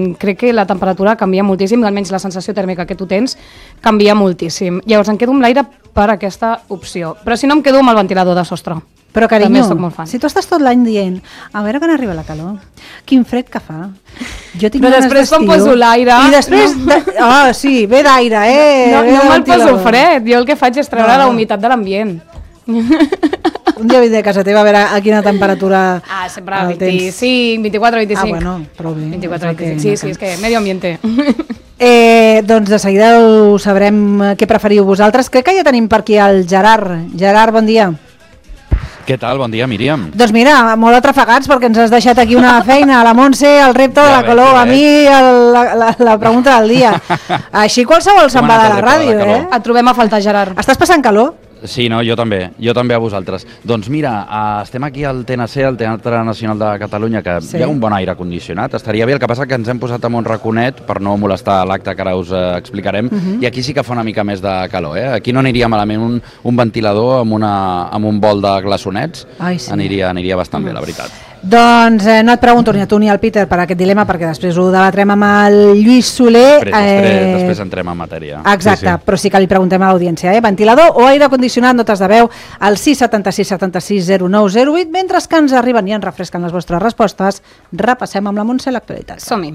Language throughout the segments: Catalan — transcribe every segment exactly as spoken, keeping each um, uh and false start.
crec que la temperatura canvia moltíssim, almenys la sensació tèrmica que tu tens canvia moltíssim. Llavors em quedo amb l'aire per aquesta opció, però si no em quedo amb el ventilador de sostre. Però, carinyo, si tu estàs tot l'any dient a veure quan arriba la calor, quin fred que fa. Jo tinc però després quan poso l'aire... I després... No. De... Ah, sí, ve d'aire, eh? No, no me'l poso fred, jo el que faig és treure no. la humitat de l'ambient. Un dia vindré a casa teva a veure a quina temperatura... Ah, sempre vint-i-cinc, vint-i-quatre, vint-i-cinc. Ah, bueno, prou bé. vint-i-quatre, vint-i-cinc, sí, sí, és que medio ambiente. Eh, doncs de seguida ho sabrem què preferiu vosaltres. Crec que ja tenim per aquí el Gerard. Gerard, bon dia. Què tal? Bon dia, Míriam. Doncs mira, molt atrafegats perquè ens has deixat aquí una feina, a la Montse, el repte de la calor, a mi el, la, la, la pregunta del dia. Així qualsevol se'n va de la ràdio, eh? Et trobem a faltar, Gerard. Estàs passant calor? Sí, no, jo també, jo també a vosaltres. Doncs mira, uh, estem aquí al T N C, al Teatre Nacional de Catalunya, que sí. hi ha un bon aire condicionat, estaria bé, el que passa que ens hem posat amb un raconet per no molestar l'acte que ara us uh, explicarem, uh-huh. i aquí sí que fa una mica més de calor, eh? Aquí no aniria malament un, un ventilador amb, una, amb un bol de glaçonets, Ai, sí. aniria, aniria bastant uh-huh. bé, la veritat. Doncs eh, no et pregunto ni a tu ni al Peter per aquest dilema, perquè després ho debatrem amb el Lluís Soler. Després, eh... després, després entrem en matèria. Exacte, sí, sí. Però sí que li preguntem a l'audiència, eh? Ventilador o aire condicionat, notes de veu al sis setanta sis setanta sis zero nou zero vuit. Mentre que ens arriben i ens refresquen les vostres respostes, repassem amb la Montse l'actualitat. Som-hi.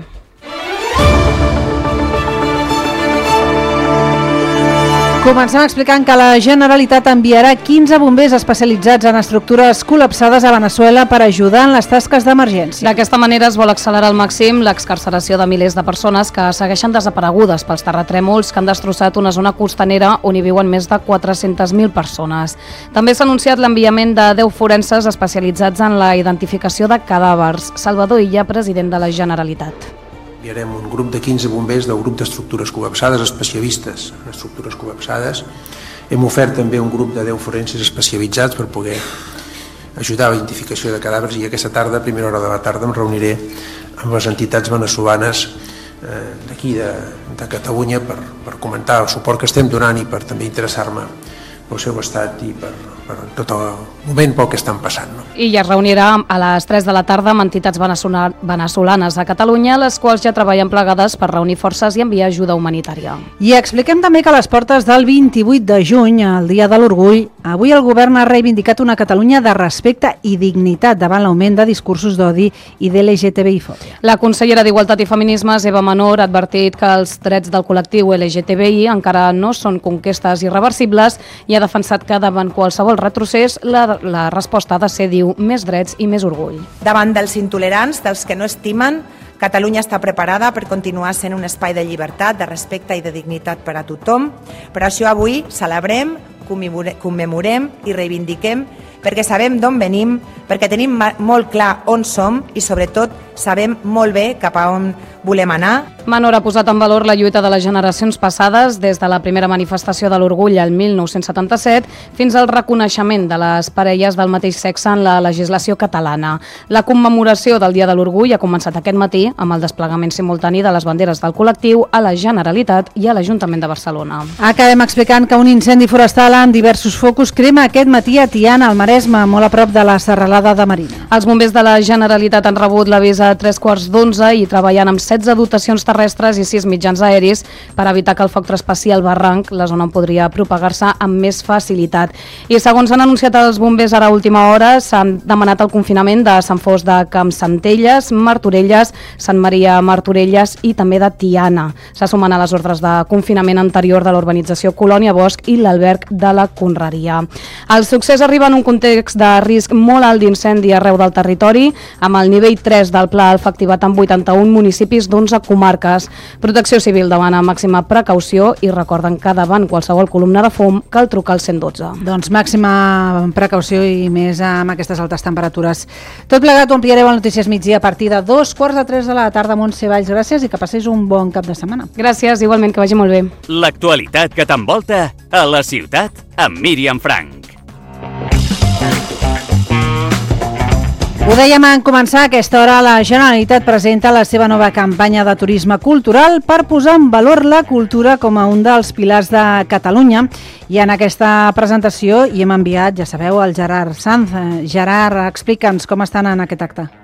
Comencem explicant que la Generalitat enviarà quinze bombers especialitzats en estructures col·lapsades a Veneçuela per ajudar en les tasques d'emergència. D'aquesta manera es vol accelerar al màxim l'excarceració de milers de persones que segueixen desaparegudes pels terratrèmols que han destrossat una zona costanera on hi viuen més de quatre-centes mil persones. També s'ha anunciat l'enviament de deu forenses especialitzats en la identificació de cadàvers. Salvador Illa, president de la Generalitat. Enviarem un grup de quinze bombers del grup d'estructures col·lapsades, especialistes en estructures col·lapsades. Hem ofert també un grup de deu forenses especialitzats per poder ajudar a la identificació de cadàvers, i aquesta tarda, a primera hora de la tarda, em reuniré amb les entitats veneçolanes eh, d'aquí de, de Catalunya per, per comentar el suport que estem donant i per també interessar-me pel seu estat i per, per tot el moment pel que estan passant. No? I ja es reunirà a les tres de la tarda amb entitats venezolanes a Catalunya, les quals ja treballen plegades per reunir forces i enviar ajuda humanitària. I expliquem també que a les portes del vint-i-vuit de juny, el Dia de l'Orgull, avui el govern ha reivindicat una Catalunya de respecte i dignitat davant l'augment de discursos d'odi i de L G T B I-fòbia. La consellera d'Igualtat i Feminismes, Eva Menor, ha advertit que els drets del col·lectiu L G T B I encara no són conquestes irreversibles i ha defensat que davant qualsevol retrocés la, la resposta ha de ser, diu, més drets i més orgull. Davant dels intolerants, dels que no estimen, Catalunya està preparada per continuar sent un espai de llibertat, de respecte i de dignitat per a tothom. Per això avui celebrem, commemorem i reivindiquem, perquè sabem d'on venim, perquè tenim molt clar on som i sobretot sabem molt bé cap a on volem anar. Menor ha posat en valor la lluita de les generacions passades, des de la primera manifestació de l'orgull el mil nou-cents setanta-set fins al reconeixement de les parelles del mateix sexe en la legislació catalana. La commemoració del Dia de l'Orgull ha començat aquest matí amb el desplegament simultani de les banderes del col·lectiu a la Generalitat i a l'Ajuntament de Barcelona. Acabem explicant que un incendi forestal amb diversos focus crema aquest matí a Tiana, al Maresme, molt a prop de la serralada de Marina. Els bombers de la Generalitat han rebut l'avís a tres quarts d'onze i treballant amb setze dotacions terrestres i sis mitjans aeris per evitar que el foc traspassi el barranc, la zona on podria propagar-se amb més facilitat. I segons han anunciat els bombers ara a última hora, s'han demanat el confinament de Sant Fost de Campsentelles, Martorelles, Sant Maria Martorelles i també de Tiana. Se sumen a les ordres de confinament anterior de l'urbanització Colònia Bosch i l'alberg de la Conreria. El succés arriba en un context de risc molt alt d'incendi arreu del territori, amb el nivell tres del Pla Alfa activat en vuitanta-un municipis d'onze comarques. Protecció Civil demana màxima precaució i recorden que davant qualsevol columna de fum cal trucar al cent dotze. Doncs màxima precaució i més amb aquestes altes temperatures. Tot plegat ho ampliareu al Notícies Migdia a partir de dos quarts de tres de la tarda. Montse Valls, gràcies i que passéis un bon cap de setmana. Gràcies, igualment, que vagi molt bé. L'actualitat que t'envolta a la ciutat amb Míriam Frank. Ho dèiem en començar, a aquesta hora la Generalitat presenta la seva nova campanya de turisme cultural per posar en valor la cultura com a un dels pilars de Catalunya. I en aquesta presentació hi hem enviat, ja sabeu, el Gerard Sanz. Gerard, explica'ns com estan en aquest acte.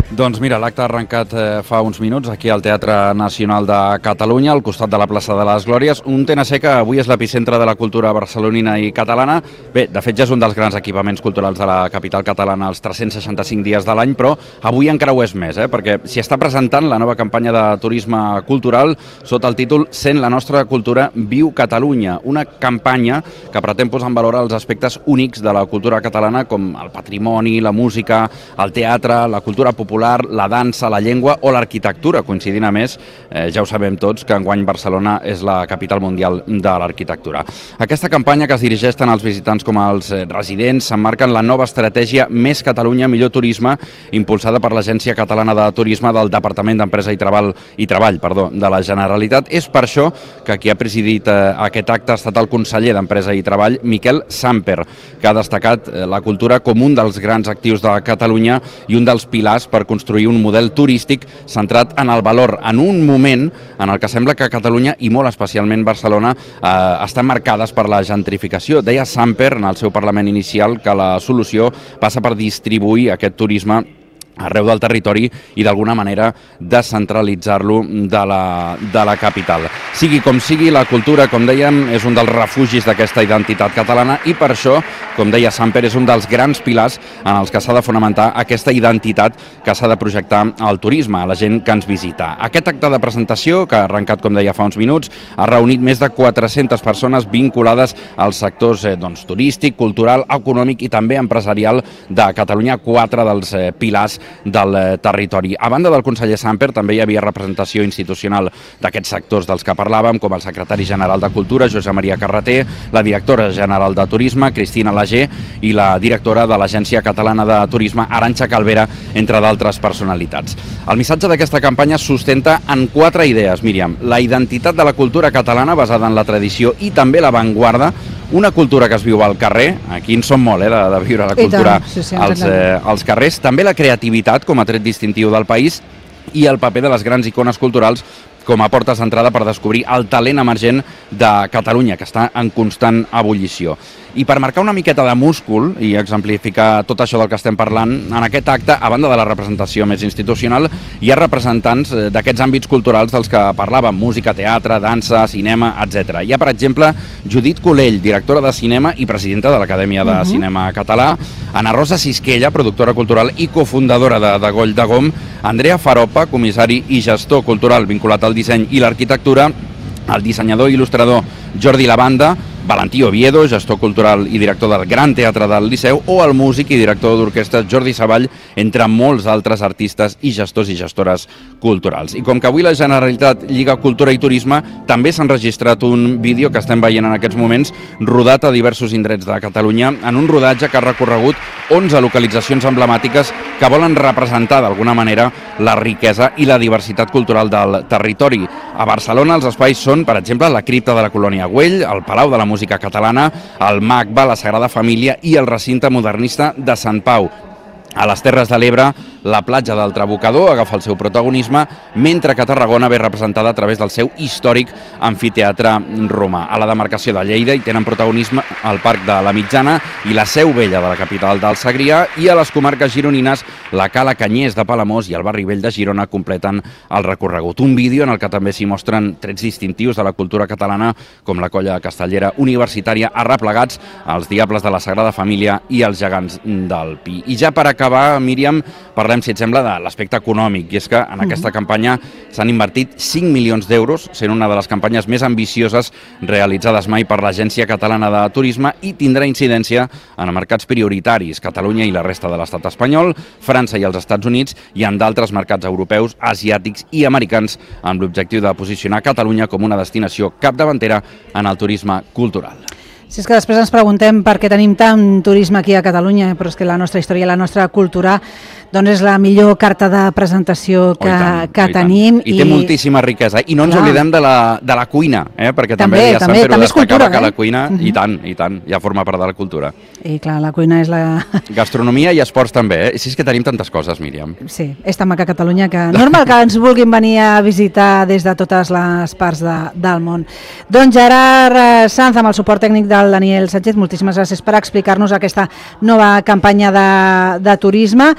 Doncs mira, l'acte ha arrencat eh, fa uns minuts aquí al Teatre Nacional de Catalunya, al costat de la plaça de les Glòries, un T N C que avui és l'epicentre de la cultura barcelonina i catalana. Bé, de fet ja és un dels grans equipaments culturals de la capital catalana els tres-cents seixanta-cinc dies de l'any, però avui encara ho és més, eh, perquè s'hi està presentant la nova campanya de turisme cultural sota el títol Sent la nostra cultura, viu Catalunya, una campanya que pretén posar en valor els aspectes únics de la cultura catalana com el patrimoni, la música, el teatre, la cultura popular, la dansa, la llengua o l'arquitectura, coincidint a més, eh, ja ho sabem tots, que enguany Barcelona és la capital mundial de l'arquitectura. Aquesta campanya, que es dirigeix tant als visitants com als residents, s'emmarca en la nova estratègia Més Catalunya, Millor Turisme, impulsada per l'Agència Catalana de Turisme del Departament d'Empresa i Treball, i Treball perdó, de la Generalitat. És per això que qui ha presidit eh, aquest acte ha estat el conseller d'Empresa i Treball, Miquel Samper, que ha destacat eh, la cultura com un dels grans actius de Catalunya i un dels pilars per construir un model turístic centrat en el valor, en un moment en el que sembla que Catalunya, i molt especialment Barcelona, eh, estan marcades per la gentrificació. Deia Samper en el seu Parlament inicial que la solució passa per distribuir aquest turisme arreu del territori i d'alguna manera descentralitzar-lo de la, de la capital. Sigui com sigui, la cultura, com dèiem, és un dels refugis d'aquesta identitat catalana i per això, com deia Samper, és un dels grans pilars en els que s'ha de fonamentar aquesta identitat que s'ha de projectar al turisme, a la gent que ens visita. Aquest acte de presentació, que ha arrencat, com deia, fa uns minuts, ha reunit més de quatre-centes persones vinculades als sectors eh, doncs, turístic, cultural, econòmic i també empresarial de Catalunya, quatre dels eh, pilars del territori. A banda del conseller Samper, també hi havia representació institucional d'aquests sectors dels que parlàvem, com el secretari general de Cultura, Josep Maria Carreter, la directora general de Turisme, Cristina Lager, i la directora de l'Agència Catalana de Turisme, Arantxa Calvera, entre d'altres personalitats. El missatge d'aquesta campanya es sustenta en quatre idees, Míriam. La identitat de la cultura catalana basada en la tradició i també l'avantguarda, una cultura que es viu al carrer, aquí en som molt, eh, de, de viure la cultura sí, sí, als, eh, als carrers, també la creativitat com a tret distintiu del país i el paper de les grans icones culturals com a portes d'entrada per descobrir el talent emergent de Catalunya, que està en constant ebullició. I per marcar una miqueta de múscul i exemplificar tot això del que estem parlant, en aquest acte, a banda de la representació més institucional, hi ha representants d'aquests àmbits culturals dels que parlàvem, música, teatre, dansa, cinema, etcètera. Hi ha, per exemple, Judit Colell, directora de cinema i presidenta de l'Acadèmia de uh-huh. Cinema Català, Ana Rosa Sisquella, productora cultural i cofundadora de, de Goll de Gom, Andrea Faropa, comissari i gestor cultural vinculat al disseny i l'arquitectura, el dissenyador i il·lustrador Jordi Lavanda, Valentí Oviedo, gestor cultural i director del Gran Teatre del Liceu, o el músic i director d'orquestra Jordi Savall, entre molts altres artistes i gestors i gestores culturals. I com que avui la Generalitat lliga cultura i turisme, també s'ha enregistrat un vídeo que estem veient en aquests moments, rodat a diversos indrets de Catalunya, en un rodatge que ha recorregut onze localitzacions emblemàtiques que volen representar d'alguna manera la riquesa i la diversitat cultural del territori. A Barcelona els espais són, per exemple, la cripta de la Colònia Güell, el Palau de la Música Catalana, el MACBA, la Sagrada Família i el recinte modernista de Sant Pau. A les Terres de l'Ebre, la platja del Trabucador agafa el seu protagonisme, mentre que Tarragona ve representada a través del seu històric amfiteatre romà. A la demarcació de Lleida hi tenen protagonisme el Parc de la Mitjana i la Seu Vella de la capital del Segrià, i a les comarques gironines la Cala Canyers de Palamós i el Barri Vell de Girona completen el recorregut. Un vídeo en el que també s'hi mostren trets distintius de la cultura catalana, com la colla castellera universitària Arreplegats, els Diables de la Sagrada Família i els Gegants del Pi. I ja per acabar, Míriam, parlem, si et sembla, de l'aspecte econòmic, i és que en aquesta campanya s'han invertit cinc milions d'euros, sent una de les campanyes més ambicioses realitzades mai per l'Agència Catalana de Turisme, i tindrà incidència en mercats prioritaris, Catalunya i la resta de l'estat espanyol, França i els Estats Units, i en d'altres mercats europeus, asiàtics i americans, amb l'objectiu de posicionar Catalunya com una destinació capdavantera en el turisme cultural. Si és que després ens preguntem per què tenim tant turisme aquí a Catalunya, però és que la nostra història i la nostra cultura doncs és la millor carta de presentació que, oh, tant, que oh, tenim. I, I té moltíssima riquesa. I no ens clar. oblidem de la, de la cuina, eh? perquè també, també ja també, Sant Pere ho destacava cultura, que eh? la cuina, uh-huh. i tant, i tant, ja forma part de la cultura. I clar, la cuina és la... Gastronomia i esports també, eh? Si és que tenim tantes coses, Míriam. Sí, és tan maca Catalunya que normal que ens vulguin venir a visitar des de totes les parts de, del món. Doncs Gerard Sanz, amb el suport tècnic del Daniel Sánchez, moltíssimes gràcies per explicar-nos aquesta nova campanya de, de turisme.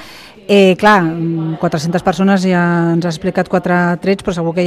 Eh, clar, quatre-centes persones ja ens ha explicat quatre trets, però segur que